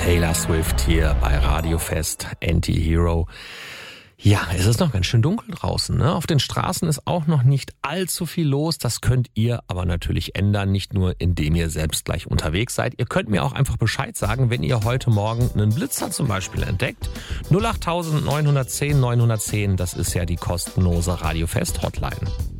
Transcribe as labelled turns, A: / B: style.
A: Taylor Swift hier bei Radio Fest, Anti-Hero. Ja, es ist noch ganz schön dunkel draußen, ne? Auf den Straßen ist auch noch nicht allzu viel los. Das könnt ihr aber natürlich ändern, nicht nur indem ihr selbst gleich unterwegs seid. Ihr könnt mir auch einfach Bescheid sagen, wenn ihr heute Morgen einen Blitzer zum Beispiel entdeckt. 08910 910, das ist ja die kostenlose Radio Fest Hotline.